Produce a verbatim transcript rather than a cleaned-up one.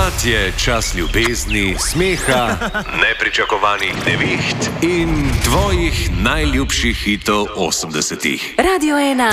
Pomlad je čas ljubezni, smeha, nepričakovanih neviht in tvojih najljubših hitov osemdesetih. Radio ena